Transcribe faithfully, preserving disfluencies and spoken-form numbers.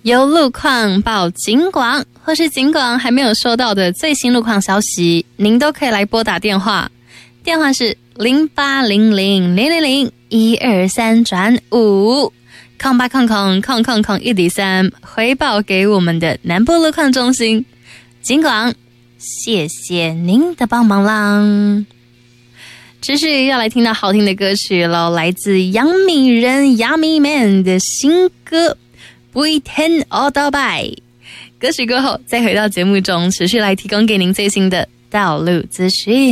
有路况报警广，或是警广还没有收到的最新路况消息，您都可以来拨打电话，电话是零八零零零零零一二三转五空八空空空空空一零三，回报给我们的南部路况中心。警广，谢谢您的帮忙啦！持续要来听到好听的歌曲咯，来自杨米人 Yummy Man 的新歌每天我都拜。歌曲过后再回到节目中，持续来提供给您最新的道路资讯。